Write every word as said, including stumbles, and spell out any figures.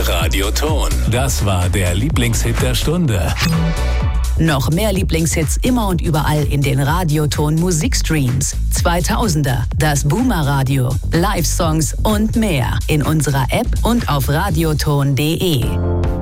Radioton. Das war der Lieblingshit der Stunde. Noch mehr Lieblingshits immer und überall in den Radioton Musikstreams. zweitausender, das Boomer Radio, Live-Songs und mehr in unserer App und auf radioton punkt de.